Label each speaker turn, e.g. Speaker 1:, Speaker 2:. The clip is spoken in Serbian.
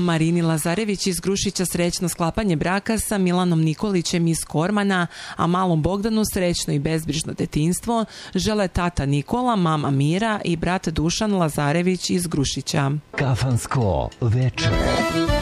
Speaker 1: Marini Lazarević iz Grušića srećno sklapanje braka sa Milanom Nikolićem iz Kormana, a malom Bogdanu srećno i bezbrižno detinjstvo žele tata Nikola, mama Mira i brat Dušan Lazarević iz Grušića.
Speaker 2: Kafansko veče.